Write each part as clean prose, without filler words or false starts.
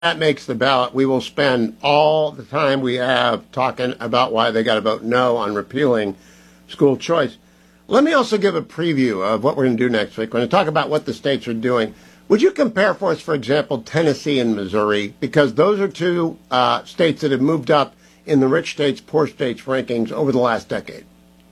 that makes the ballot, we will spend all the time we have talking about why they got to vote no on repealing school choice. Let me also give a preview of what we're going to do next week. We're going to talk about what the states are doing. Would you compare for us, for example, Tennessee and Missouri? Because those are two states that have moved up in the rich states, poor states rankings over the last decade.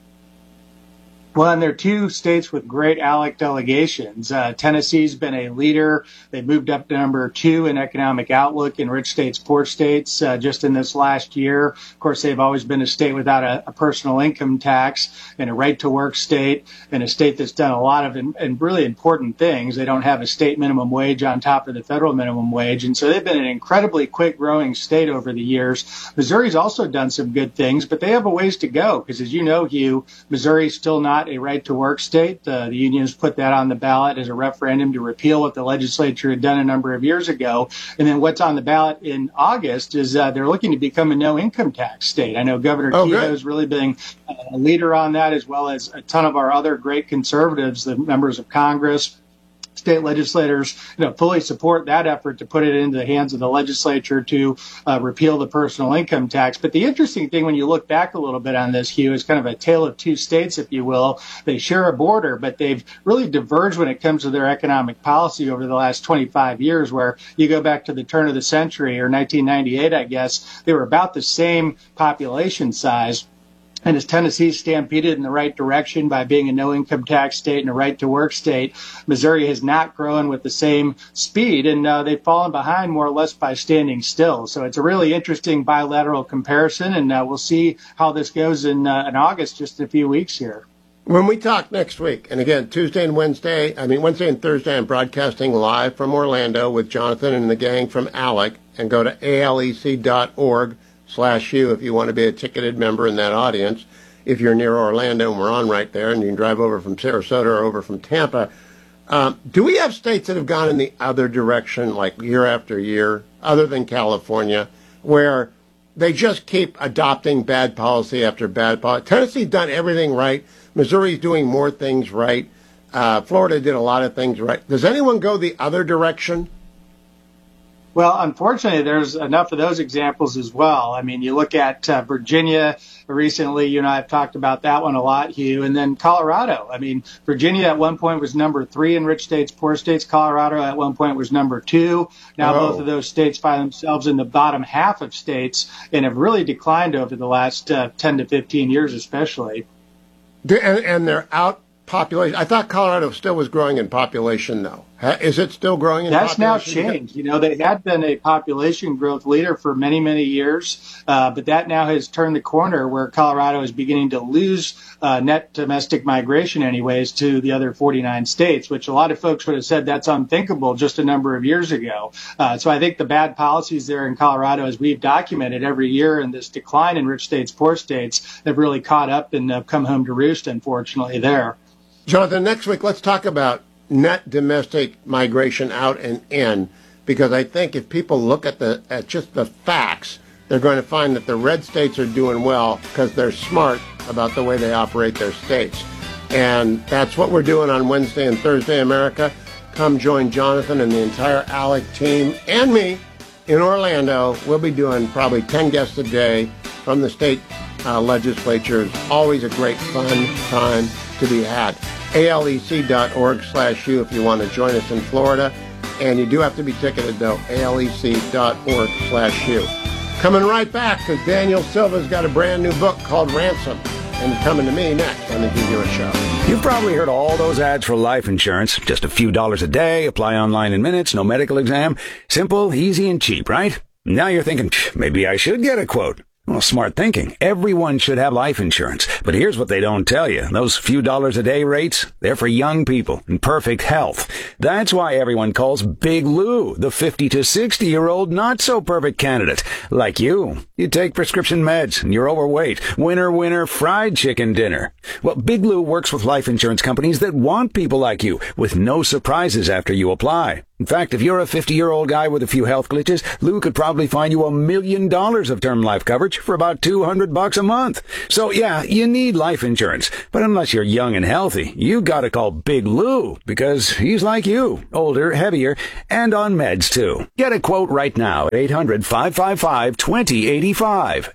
Well, and they're two states with great ALEC delegations. Tennessee's been a leader. They moved up to number 2 in economic outlook in rich states, poor states, just in this last year. Of course, they've always been a state without a personal income tax and a right-to-work state, and a state that's done a lot of and really important things. They don't have a state minimum wage on top of the federal minimum wage, and so they've been an incredibly quick-growing state over the years. Missouri's also done some good things, but they have a ways to go because, as you know, Hugh, Missouri's still not a right-to-work state. The unions put that on the ballot as a referendum to repeal what the legislature had done a number of years ago. And then what's on the ballot in August is they're looking to become a no-income tax state. I know Governor Kehoe's really been a leader on that, as well as a ton of our other great conservatives, the members of Congress, state legislators, fully support that effort to put it into the hands of the legislature to repeal the personal income tax. But the interesting thing when you look back a little bit on this, Hugh, is kind of a tale of two states, if you will. They share a border, but they've really diverged when it comes to their economic policy over the last 25 years, where you go back to the turn of the century, or 1998, I guess, they were about the same population size. And as Tennessee stampeded in the right direction by being a no-income tax state and a right-to-work state, Missouri has not grown with the same speed, and they've fallen behind more or less by standing still. So it's a really interesting bilateral comparison, and we'll see how this goes in August, just in a few weeks here. When we talk next week, and again, Wednesday and Thursday, I'm broadcasting live from Orlando with Jonathan and the gang from ALEC, and go to alec.org/you if you want to be a ticketed member in that audience. If you're near Orlando, and we're on right there, and you can drive over from Sarasota or over from Tampa. Do we have states that have gone in the other direction, like year after year, other than California, where they just keep adopting bad policy after bad policy? Tennessee's done everything right. Missouri's doing more things right. Florida did a lot of things right. Does anyone go the other direction? Well, unfortunately, there's enough of those examples as well. I mean, you look at Virginia recently, you and I have talked about that one a lot, Hugh, and then Colorado. I mean, Virginia at one point was number 3 in rich states, poor states. Colorado at one point was number 2. Now both of those states find themselves in the bottom half of states and have really declined over the last 10 to 15 years especially. And they're out population. I thought Colorado still was growing in population, though. Is it still growing in population? That's now changed. They had been a population growth leader for many, many years, but that now has turned the corner where Colorado is beginning to lose net domestic migration anyways to the other 49 states, which a lot of folks would have said that's unthinkable just a number of years ago. So I think the bad policies there in Colorado, as we've documented every year, and this decline in rich states, poor states, have really caught up and come home to roost, unfortunately, there. Jonathan, next week, let's talk about net domestic migration out and in, because I think if people look at just the facts, they're going to find that the red states are doing well because they're smart about the way they operate their states. And that's what we're doing on Wednesday and Thursday, America. Come join Jonathan and the entire ALEC team and me in Orlando. We'll be doing probably 10 guests a day from the state legislatures. Always a great fun time to be had. alec.org/you if you want to join us in Florida. And you do have to be ticketed, though, alec.org/you. Coming right back, because Daniel Silva's got a brand new book called Ransom. And coming to me next on the Give You a Show. You've probably heard all those ads for life insurance. Just a few dollars a day, apply online in minutes, no medical exam. Simple, easy, and cheap, right? Now you're thinking, maybe I should get a quote. Well, smart thinking. Everyone should have life insurance. But here's what they don't tell you. Those few dollars a day rates, they're for young people in perfect health. That's why everyone calls Big Lou the 50 to 60-year-old not-so-perfect candidate. Like you. You take prescription meds and you're overweight. Winner, winner, fried chicken dinner. Well, Big Lou works with life insurance companies that want people like you with no surprises after you apply. In fact, if you're a 50-year-old guy with a few health glitches, Lou could probably find you $1 million of term life coverage for about $200 a month. So yeah, you need life insurance. But unless you're young and healthy, you gotta call Big Lou, because he's like you, older, heavier, and on meds too. Get a quote right now at 800-555-2085.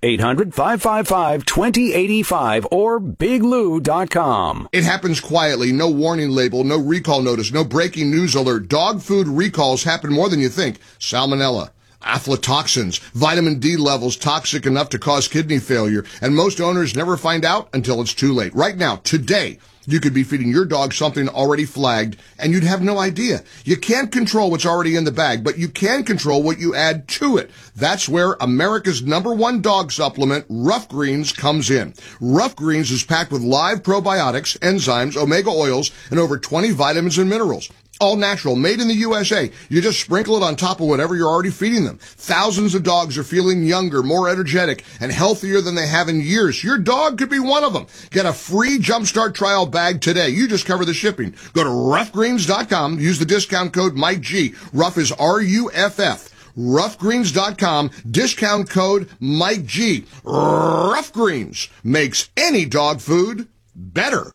800-555-2085 or biglou.com. It happens quietly. No warning label, no recall notice, no breaking news alert. Dog food recalls happen more than you think. Salmonella, aflatoxins, vitamin D levels toxic enough to cause kidney failure, and most owners never find out until it's too late. Right now, today, you could be feeding your dog something already flagged, and you'd have no idea. You can't control what's already in the bag, but you can control what you add to it. That's where America's #1 dog supplement, Rough Greens, comes in. Rough Greens is packed with live probiotics, enzymes, omega oils, and over 20 vitamins and minerals. All natural, made in the USA. You just sprinkle it on top of whatever you're already feeding them. Thousands of dogs are feeling younger, more energetic, and healthier than they have in years. Your dog could be one of them. Get a free Jumpstart trial bag today. You just cover the shipping. Go to roughgreens.com. Use the discount code Mike G. Rough is RUFF. Roughgreens.com. Discount code Mike G. Rough Greens makes any dog food better.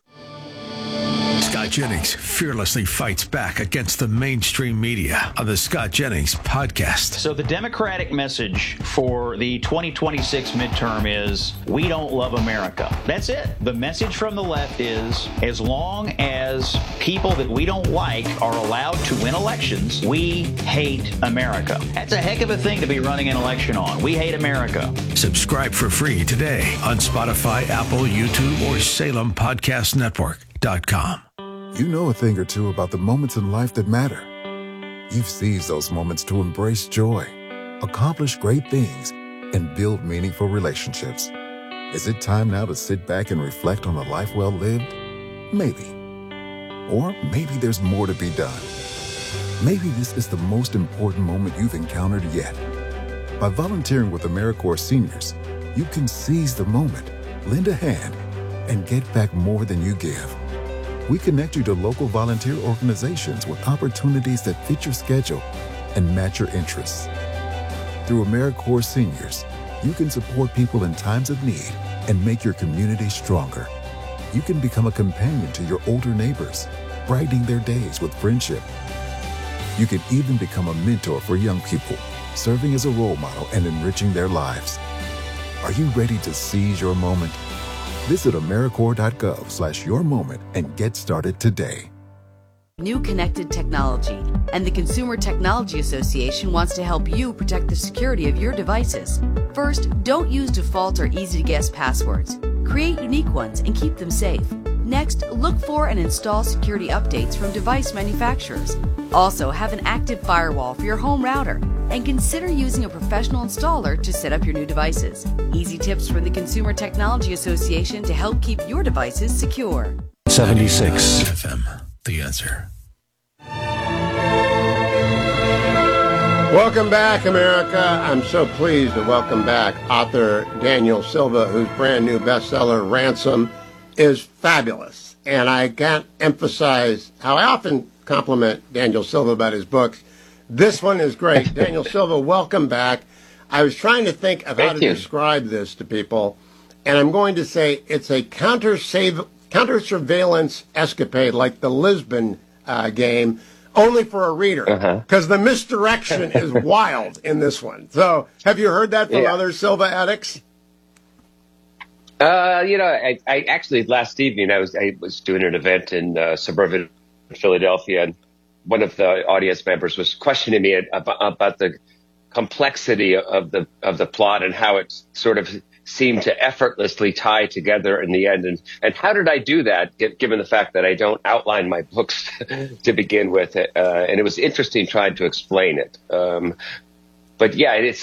Scott Jennings fearlessly fights back against the mainstream media on the Scott Jennings podcast. So the Democratic message for the 2026 midterm is, we don't love America. That's it. The message from the left is, as long as people that we don't like are allowed to win elections, we hate America. That's a heck of a thing to be running an election on. We hate America. Subscribe for free today on Spotify, Apple, YouTube, or SalemPodcastNetwork.com. You know a thing or two about the moments in life that matter. You've seized those moments to embrace joy, accomplish great things, and build meaningful relationships. Is it time now to sit back and reflect on a life well lived? Maybe. Or maybe there's more to be done. Maybe this is the most important moment you've encountered yet. By volunteering with AmeriCorps Seniors, you can seize the moment, lend a hand, and get back more than you give. We connect you to local volunteer organizations with opportunities that fit your schedule and match your interests. Through AmeriCorps Seniors, you can support people in times of need and make your community stronger. You can become a companion to your older neighbors, brightening their days with friendship. You can even become a mentor for young people, serving as a role model and enriching their lives. Are you ready to seize your moment? Visit AmeriCorps.gov/yourmoment and get started today. New connected technology, and the Consumer Technology Association wants to help you protect the security of your devices. First, don't use default or easy-to-guess passwords. Create unique ones and keep them safe. Next, look for and install security updates from device manufacturers. Also, have an active firewall for your home router, and consider using a professional installer to set up your new devices. Easy tips from the Consumer Technology Association to help keep your devices secure. 76 FM, the answer. Welcome back, America. I'm so pleased to welcome back author Daniel Silva, whose brand new bestseller, Ransom, is fabulous. And I can't emphasize how I often compliment Daniel Silva about his books. This one is great. Daniel Silva, welcome back. I was trying to think of how to describe this to people, and I'm going to say it's a counter-surveillance escapade like the Lisbon game, only for a reader, because the misdirection is wild in this one. So have you heard that from other Silva addicts? I actually last evening I was doing an event in suburban Philadelphia, and one of the audience members was questioning me about the complexity of the plot and how it sort of seemed to effortlessly tie together in the end. And how did I do that, given the fact that I don't outline my books to begin with? And it was interesting trying to explain it. But yeah, it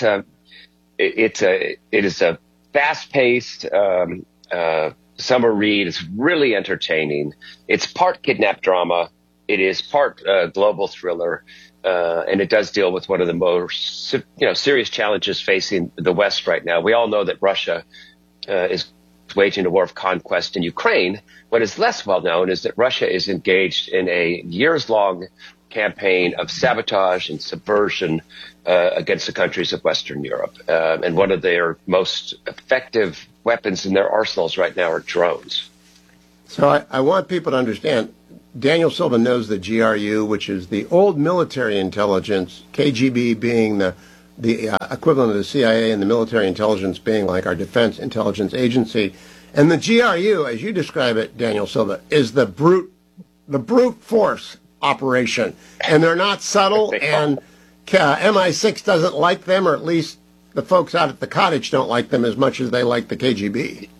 is a fast-paced summer read. It's really entertaining. It's part kidnap drama. It is part global thriller, and it does deal with one of the most serious challenges facing the West right now. We all know that Russia is waging a war of conquest in Ukraine. What is less well known is that Russia is engaged in a years-long campaign of sabotage and subversion against the countries of Western Europe. And one of their most effective weapons in their arsenals right now are drones. So I want people to understand, Daniel Silva knows the GRU, which is the old military intelligence, KGB being the equivalent of the CIA, and the military intelligence being like our defense intelligence agency. And the GRU, as you describe it, Daniel Silva, is the brute force operation. And they're not subtle, and MI6 doesn't like them, or at least the folks out at the cottage don't like them as much as they like the KGB.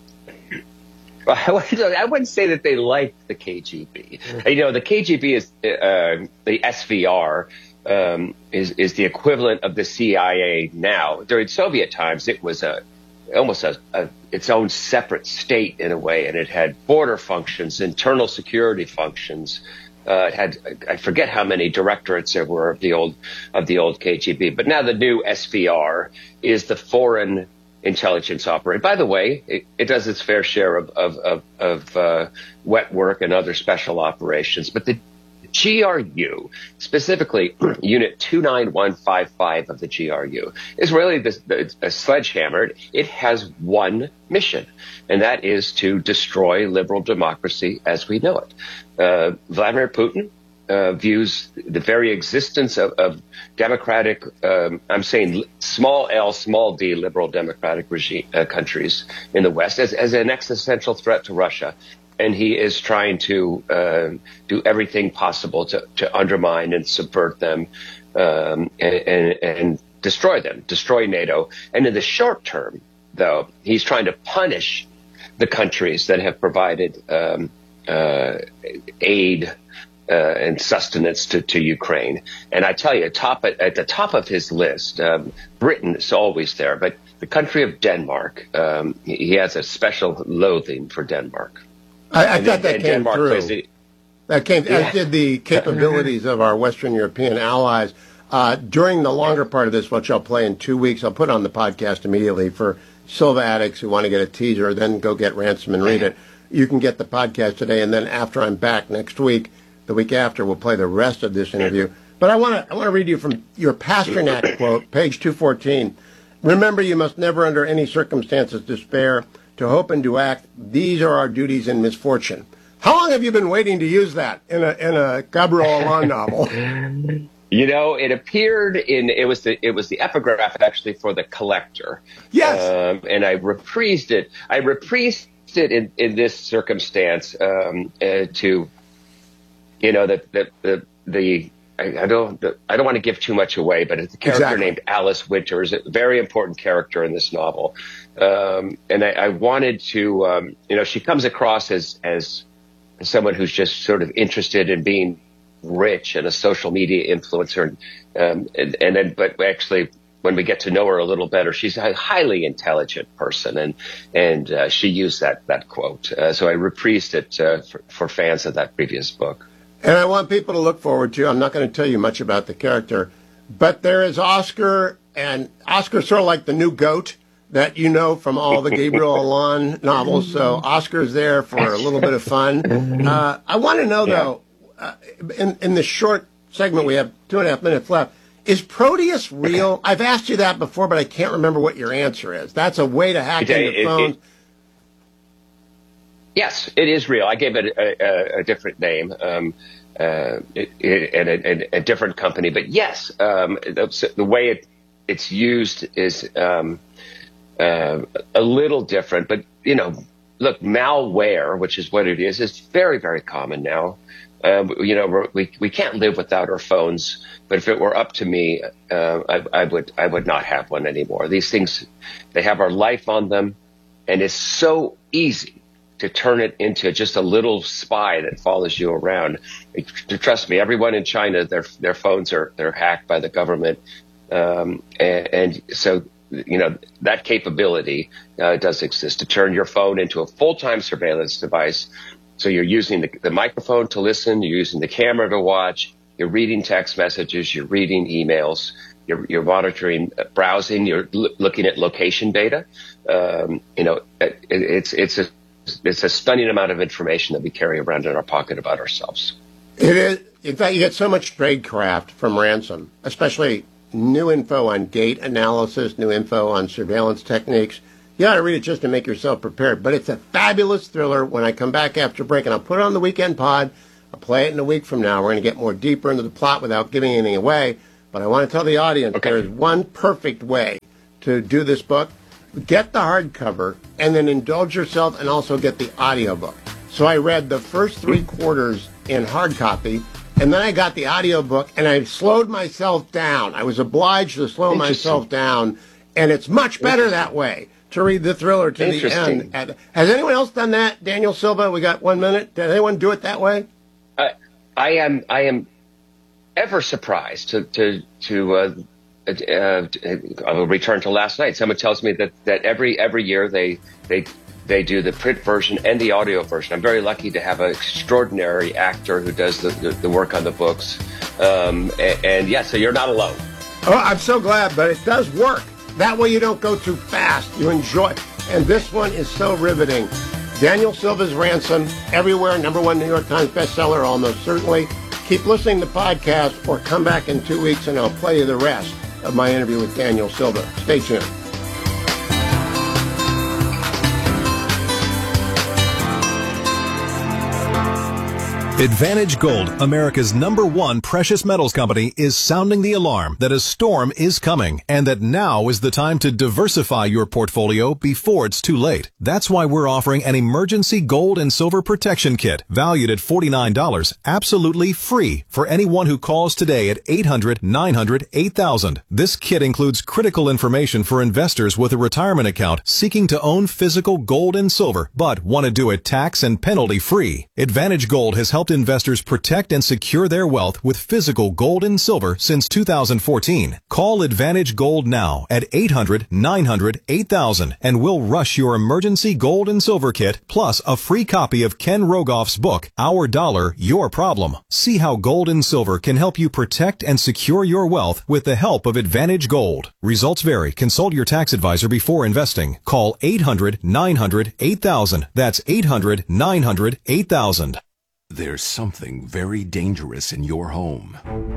I wouldn't say that they like the KGB. You know, the KGB is the SVR is the equivalent of the CIA now. During Soviet times, it was almost its own separate state in a way, and it had border functions, internal security functions. It had, I forget how many directorates there were of the old KGB. But now the new SVR is the foreign intelligence operation. By the way, it does its fair share of wet work and other special operations. But the GRU, specifically Unit 29155 of the GRU, is really a sledgehammer. It has one mission, and that is to destroy liberal democracy as we know it. Vladimir Putin views the very existence of democratic, I'm saying small L, small d, liberal democratic countries in the West as an existential threat to Russia. And he is trying to do everything possible to undermine and subvert them and destroy them, destroy NATO. And in the short term, though, he's trying to punish the countries that have provided aid and sustenance to Ukraine. And I tell you, at the top of his list, Britain is always there, but the country of Denmark, he has a special loathing for Denmark. I thought that came through. As did the capabilities of our Western European allies. During the longer part of this, which I'll play in 2 weeks, I'll put on the podcast immediately for Silva addicts who want to get a teaser, then go get Ransom and read it. You can get the podcast today, and then after I'm back next week, the week after, we'll play the rest of this interview. But I want to read you from your Pasternak quote, page 214. Remember, you must never under any circumstances despair. To hope and to act, these are our duties in misfortune. How long have you been waiting to use that in a Gabriel Allon novel? You know, it appeared it was the epigraph actually for The Collector. Yes. And I reprised it. In this circumstance to, you know, I don't want to give too much away, but it's a character named Alice Winters, a very important character in this novel. And I wanted to, you know, she comes across as someone who's just sort of interested in being rich and a social media influencer. But actually, when we get to know her a little better, she's a highly intelligent person. And she used that quote. So I reprised it for fans of that previous book. And I want people to look forward to, I'm not going to tell you much about the character, but there is Oscar, and Oscar's sort of like the new goat that you know from all the Gabriel Allon novels. So Oscar's there for a little bit of fun. I want to know, though, in the short segment, we have 2.5 minutes left, is Proteus real? I've asked you that before, but I can't remember what your answer is. That's a way to hack into phones. Yes, it is real. I gave it a different name and a different company. But yes, the way it's used is a little different. But, you know, look, malware, which is what it is very, very common now. You know, we can't live without our phones. But if it were up to me, I would not have one anymore. These things, they have our life on them, and it's so easy to turn it into just a little spy that follows you around. Trust me, everyone in China, their phones they're hacked by the government, and so, you know, that capability does exist to turn your phone into a full-time surveillance device. So you're using the microphone to listen, you're using the camera to watch, you're reading text messages, you're reading emails, you're monitoring browsing, you're looking at location data. You know, it's a stunning amount of information that we carry around in our pocket about ourselves. It is. In fact, you get so much tradecraft from Ransom, especially new info on gate analysis, new info on surveillance techniques. You ought to read it just to make yourself prepared. But it's a fabulous thriller. When I come back after break, and I'll put it on the weekend pod, I'll play it in a week from now. We're going to get more deeper into the plot without giving anything away. But I want to tell the audience there is one perfect way to do this book. Get the hardcover and then indulge yourself and also get the audiobook. So I read the first 3 quarters in hard copy, and then I got the audiobook, and I slowed myself down. I was obliged to slow myself down, and it's much better that way to read the thriller to the end. Has anyone else done that? Daniel Silva, we got 1 minute. Did anyone do it that way? I am ever surprised to I will return to last night. Someone tells me that every year they do the print version and the audio version. I'm very lucky to have an extraordinary actor who does the work on the books. And yeah, so you're not alone. Oh, I'm so glad, but it does work. That way you don't go too fast. You enjoy. And this one is so riveting. Daniel Silva's Ransom, everywhere, #1 New York Times bestseller, almost certainly. Keep listening to the podcast or come back in 2 weeks and I'll play you the rest of my interview with Daniel Silva. Stay tuned. Advantage Gold, America's #1 precious metals company, is sounding the alarm that a storm is coming and that now is the time to diversify your portfolio before it's too late. That's why we're offering an emergency gold and silver protection kit valued at $49, absolutely free for anyone who calls today at 800-900-8000. This kit includes critical information for investors with a retirement account seeking to own physical gold and silver but want to do it tax and penalty free. Advantage Gold has helped investors protect and secure their wealth with physical gold and silver since 2014. Call Advantage Gold now at 800-900-8000 and we'll rush your emergency gold and silver kit plus a free copy of Ken Rogoff's book, Our Dollar, Your Problem. See how gold and silver can help you protect and secure your wealth with the help of Advantage Gold. Results vary. Consult your tax advisor before investing. Call 800-900-8000. That's 800-900-8000. There's something very dangerous in your home.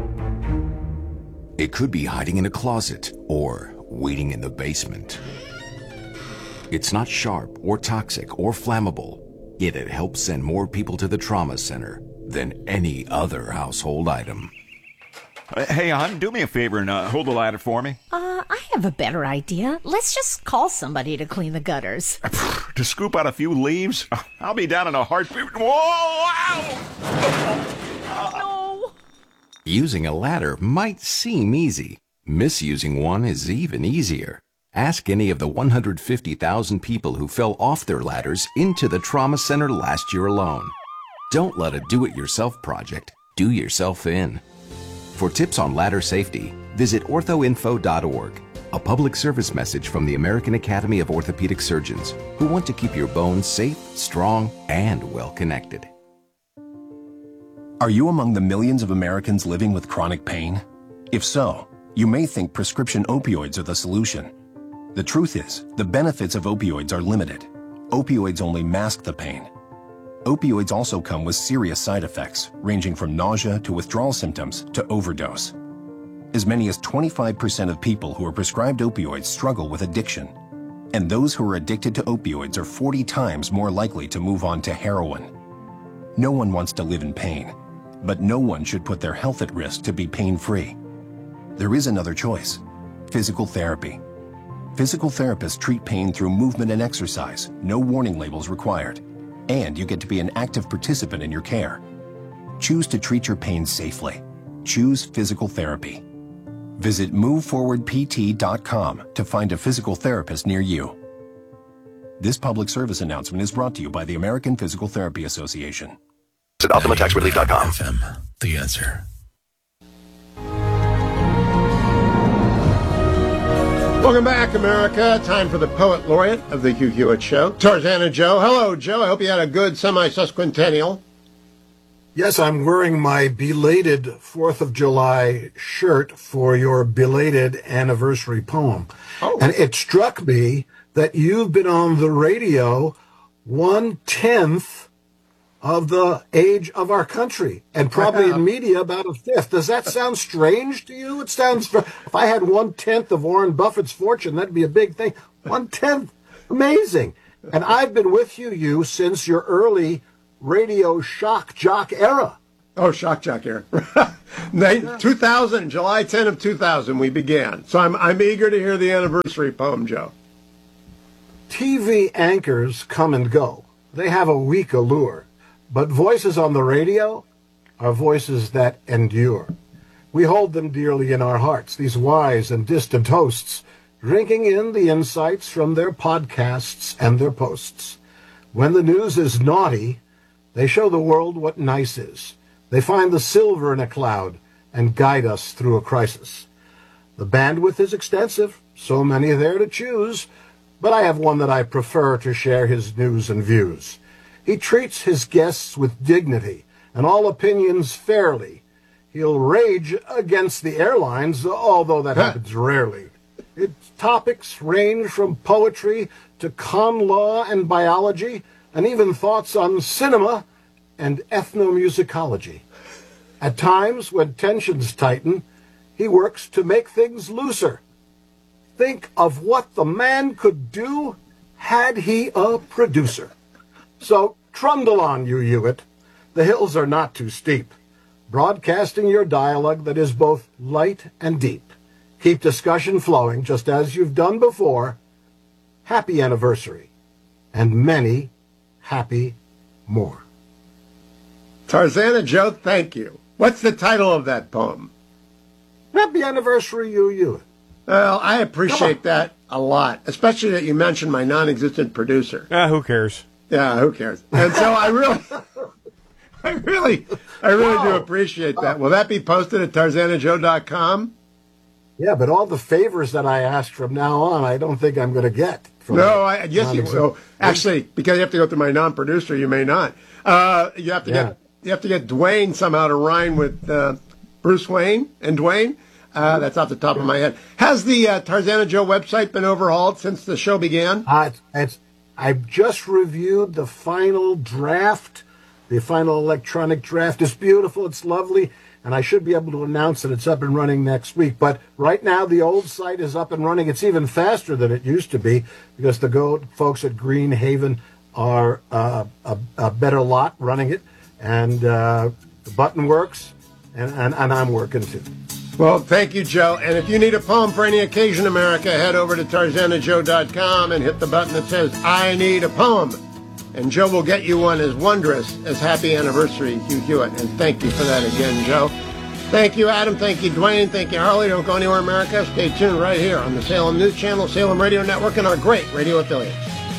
It could be hiding in a closet or waiting in the basement. It's not sharp or toxic or flammable, yet it helps send more people to the trauma center than any other household item. Hey, hon, do me a favor and hold the ladder for me. I have a better idea. Let's just call somebody to clean the gutters. To scoop out a few leaves? I'll be down in a heartbeat. Whoa! Ow! No! Using a ladder might seem easy. Misusing one is even easier. Ask any of the 150,000 people who fell off their ladders into the trauma center last year alone. Don't let a do-it-yourself project do yourself in. For tips on ladder safety, visit orthoinfo.org, a public service message from the American Academy of Orthopedic Surgeons, who want to keep your bones safe, strong, and well-connected. Are you among the millions of Americans living with chronic pain? If so, you may think prescription opioids are the solution. The truth is, the benefits of opioids are limited. Opioids only mask the pain. Opioids also come with serious side effects, ranging from nausea to withdrawal symptoms to overdose. As many as 25% of people who are prescribed opioids struggle with addiction, and those who are addicted to opioids are 40 times more likely to move on to heroin. No one wants to live in pain, but no one should put their health at risk to be pain-free. There is another choice: physical therapy. Physical therapists treat pain through movement and exercise, no warning labels required. And you get to be an active participant in your care. Choose to treat your pain safely. Choose physical therapy. Visit moveforwardpt.com to find a physical therapist near you. This public service announcement is brought to you by the American Physical Therapy Association. Visit OptimaTaxRelief.com. FM, the answer. Welcome back, America. Time for the Poet Laureate of the Hugh Hewitt Show, Tarzana Joe. Hello, Joe. I hope you had a good semi-sesquicentennial. Yes, I'm wearing my belated 4th of July shirt for your belated anniversary poem. Oh. And it struck me that you've been on the radio 1/10 of the age of our country, and probably in media about a fifth. Does that sound strange to you? It sounds, if I had 1/10 of Warren Buffett's fortune, that'd be a big thing. 1/10, amazing. And I've been with you since your early radio shock jock era. Oh, shock jock era. 2000, July 10 of 2000, we began. So I'm eager to hear the anniversary poem, Joe. TV anchors come and go. They have a weak allure. But voices on the radio are voices that endure. We hold them dearly in our hearts, these wise and distant hosts, drinking in the insights from their podcasts and their posts. When the news is naughty, they show the world what nice is. They find the silver in a cloud and guide us through a crisis. The bandwidth is extensive, so many there to choose, but I have one that I prefer to share his news and views. He treats his guests with dignity and all opinions fairly. He'll rage against the airlines, although that happens rarely. Its topics range from poetry to con law and biology, and even thoughts on cinema and ethnomusicology. At times, when tensions tighten, he works to make things looser. Think of what the man could do had he a producer. So trundle on, you Hewitt. The hills are not too steep. Broadcasting your dialogue that is both light and deep. Keep discussion flowing, just as you've done before. Happy anniversary, and many happy more. Tarzana Joe, thank you. What's the title of that poem? Happy anniversary, you Hewitt. Well, I appreciate that a lot, especially that you mentioned my non-existent producer. Who cares? Yeah, who cares? And so I really do appreciate that. Will that be posted at TarzanaJoe.com? Yeah, but all the favors that I ask from now on, I don't think I'm going to get. Yes, you will. Actually, because you have to go through my non-producer, you may not. You have to get Dwayne somehow to rhyme with Bruce Wayne and Dwayne. That's off the top of my head. Has the Tarzana Joe website been overhauled since the show began? I've just reviewed the final draft. The final electronic draft is beautiful. It's lovely. And I should be able to announce that it's up and running next week. But right now, the old site is up and running. It's even faster than it used to be because the folks at Green Haven are a better lot running it. And the button works, and I'm working too. Well, thank you, Joe. And if you need a poem for any occasion, America, head over to TarzanaJoe.com and hit the button that says, I need a poem. And Joe will get you one as wondrous as Happy Anniversary, Hugh Hewitt. And thank you for that again, Joe. Thank you, Adam. Thank you, Dwayne. Thank you, Harley. Don't go anywhere, America. Stay tuned right here on the Salem News Channel, Salem Radio Network, and our great radio affiliates.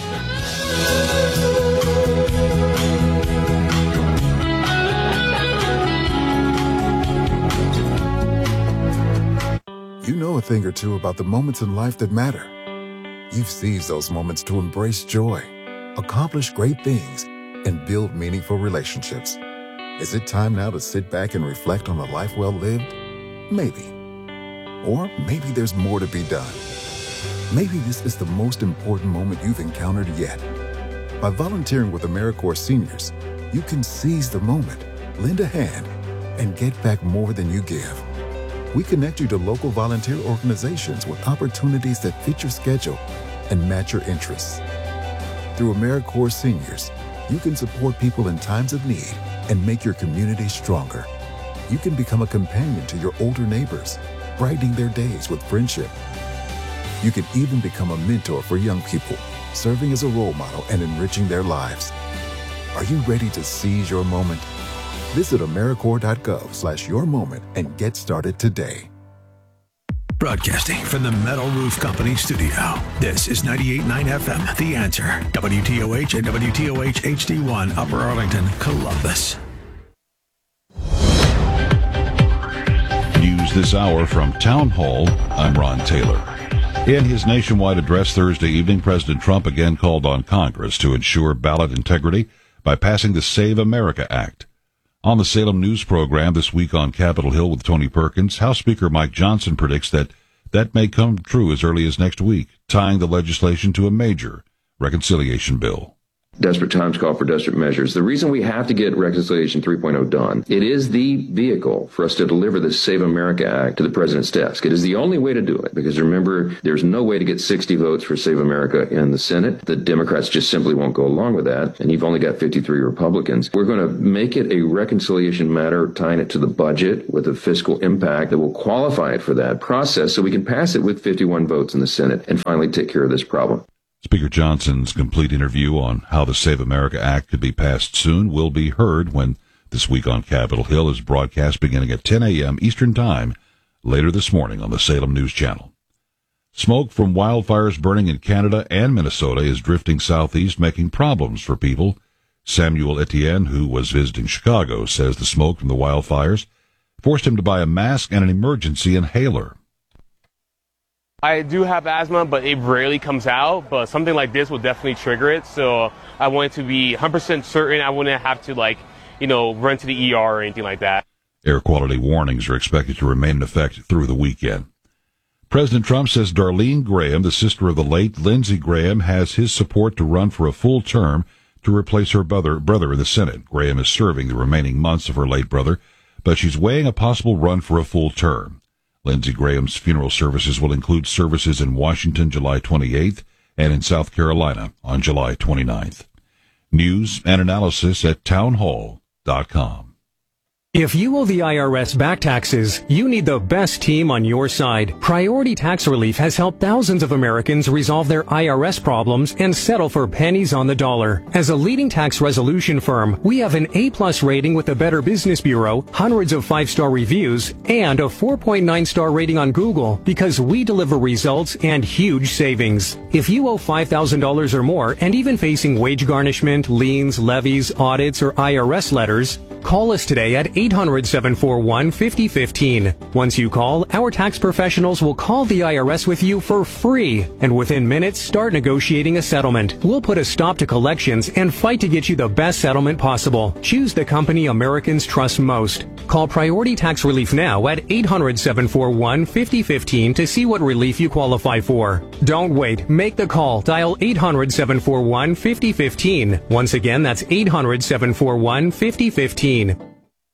You know a thing or two about the moments in life that matter. You've seized those moments to embrace joy, accomplish great things, and build meaningful relationships. Is it time now to sit back and reflect on a life well lived? Maybe. Or maybe there's more to be done. Maybe this is the most important moment you've encountered yet. By volunteering with AmeriCorps Seniors, you can seize the moment, lend a hand, and get back more than you give. We connect you to local volunteer organizations with opportunities that fit your schedule and match your interests. Through AmeriCorps Seniors, you can support people in times of need and make your community stronger. You can become a companion to your older neighbors, brightening their days with friendship. You can even become a mentor for young people, serving as a role model and enriching their lives. Are you ready to seize your moment? Visit AmeriCorps.gov/yourmoment and get started today. Broadcasting from the Metal Roof Company studio. This is 98.9 FM, The Answer. WTOH and WTOH HD1, Upper Arlington, Columbus. News this hour from Town Hall. I'm Ron Taylor. In his nationwide address Thursday evening, President Trump again called on Congress to ensure ballot integrity by passing the Save America Act. On the Salem News program this week on Capitol Hill with Tony Perkins, House Speaker Mike Johnson predicts that may come true as early as next week, tying the legislation to a major reconciliation bill. Desperate times call for desperate measures. The reason we have to get Reconciliation 3.0 done, it is the vehicle for us to deliver the Save America Act to the president's desk. It is the only way to do it, because remember, there's no way to get 60 votes for Save America in the Senate. The Democrats just simply won't go along with that, and you've only got 53 Republicans. We're going to make it a reconciliation matter, tying it to the budget with a fiscal impact that will qualify it for that process so we can pass it with 51 votes in the Senate and finally take care of this problem. Speaker Johnson's complete interview on how the Save America Act could be passed soon will be heard when This Week on Capitol Hill is broadcast beginning at 10 a.m. Eastern Time later this morning on the Salem News Channel. Smoke from wildfires burning in Canada and Minnesota is drifting southeast, making problems for people. Samuel Etienne, who was visiting Chicago, says the smoke from the wildfires forced him to buy a mask and an emergency inhaler. I do have asthma, but it rarely comes out, but something like this will definitely trigger it. So I wanted to be 100% certain I wouldn't have to, run to the ER or anything like that. Air quality warnings are expected to remain in effect through the weekend. President Trump says Darlene Graham, the sister of the late Lindsey Graham, has his support to run for a full term to replace her brother in the Senate. Graham is serving the remaining months of her late brother, but she's weighing a possible run for a full term. Lindsey Graham's funeral services will include services in Washington July 28th and in South Carolina on July 29th. News and analysis at townhall.com. If you owe the IRS back taxes, you need the best team on your side. Priority Tax Relief has helped thousands of Americans resolve their IRS problems and settle for pennies on the dollar. As a leading tax resolution firm, we have an A+ rating with the Better Business Bureau, hundreds of 5-star reviews, and a 4.9-star rating on Google because we deliver results and huge savings. If you owe $5,000 or more and even facing wage garnishment, liens, levies, audits, or IRS letters, call us today at 800-741-5015. Once you call, our tax professionals will call the IRS with you for free, and within minutes, start negotiating a settlement. We'll put a stop to collections and fight to get you the best settlement possible. Choose the company Americans trust most. Call Priority Tax Relief now at 800-741-5015 to see what relief you qualify for. Don't wait. Make the call. Dial 800-741-5015. Once again, that's 800-741-5015.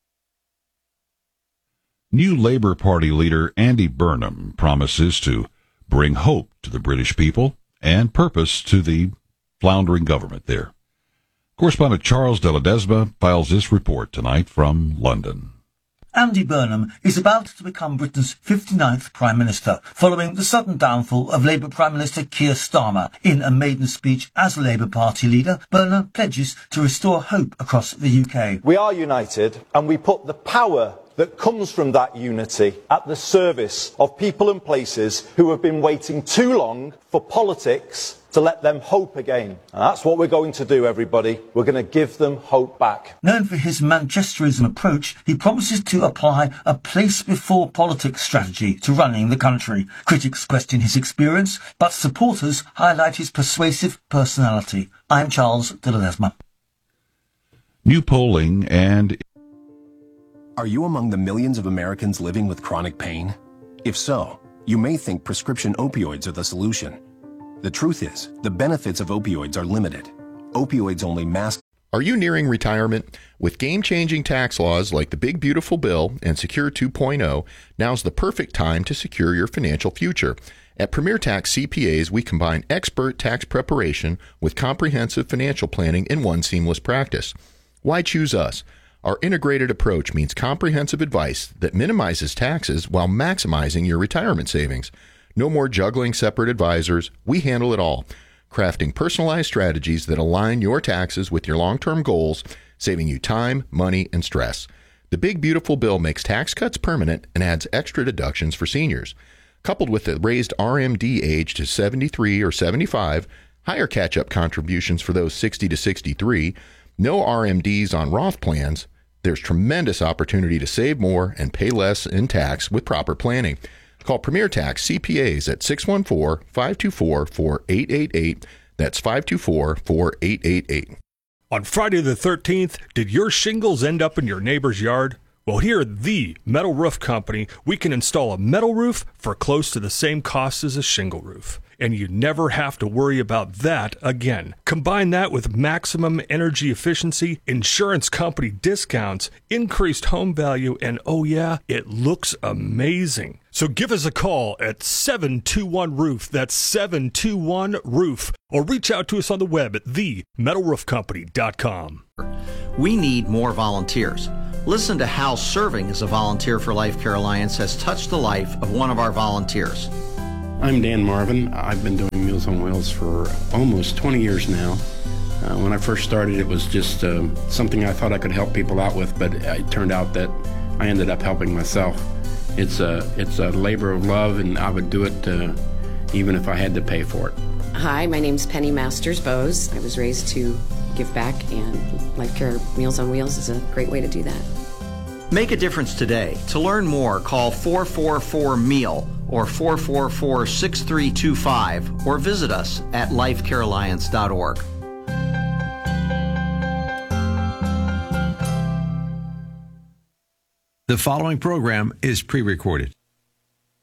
New Labour Party leader Andy Burnham promises to bring hope to the British people and purpose to the floundering government there. Correspondent Charles de Ledesma files this report tonight from London. Andy Burnham is about to become Britain's 59th Prime Minister, following the sudden downfall of Labour Prime Minister Keir Starmer. In a maiden speech as Labour Party leader, Burnham pledges to restore hope across the UK. We are united, and we put the power that comes from that unity at the service of people and places who have been waiting too long for politics to let them hope again. And that's what we're going to do, everybody. We're going to give them hope back. Known for his Manchesterism approach, he promises to apply a place-before-politics strategy to running the country. Critics question his experience, but supporters highlight his persuasive personality. I'm Charles de Ledesma. New polling and... Are you among the millions of Americans living with chronic pain? If so, you may think prescription opioids are the solution. The truth is, the benefits of opioids are limited. Opioids only mask. Are you nearing retirement? With game-changing tax laws like the Big Beautiful Bill and Secure 2.0, now's the perfect time to secure your financial future. At Premier Tax CPAs, we combine expert tax preparation with comprehensive financial planning in one seamless practice. Why choose us? Our integrated approach means comprehensive advice that minimizes taxes while maximizing your retirement savings. No more juggling separate advisors. We handle it all, crafting personalized strategies that align your taxes with your long-term goals, saving you time, money, and stress. The Big Beautiful Bill makes tax cuts permanent and adds extra deductions for seniors. Coupled with the raised RMD age to 73 or 75, higher catch-up contributions for those 60 to 63, no RMDs on Roth plans, there's tremendous opportunity to save more and pay less in tax with proper planning. Call Premier Tax CPAs at 614-524-4888. That's 524-4888. On Friday the 13th, did your shingles end up in your neighbor's yard? Well, here at the Metal Roof Company, we can install a metal roof for close to the same cost as a shingle roof. And you never have to worry about that again. Combine that with maximum energy efficiency, insurance company discounts, increased home value, and oh yeah, it looks amazing. So give us a call at 721-ROOF. That's 721-ROOF. Or reach out to us on the web at themetalroofcompany.com. We need more volunteers. Listen to how serving as a volunteer for Life Care Alliance has touched the life of one of our volunteers. I'm Dan Marvin. I've been doing Meals on Wheels for almost 20 years now. When I first started, it was just something I thought I could help people out with, but it turned out that I ended up helping myself. It's a labor of love, and I would do it even if I had to pay for it. Hi, my name's Penny Masters Bose. I was raised to give back, and Life Care Meals on Wheels is a great way to do that. Make a difference today. To learn more, call 444-MEAL or 444-6325 or visit us at lifecarealliance.org. The following program is pre-recorded.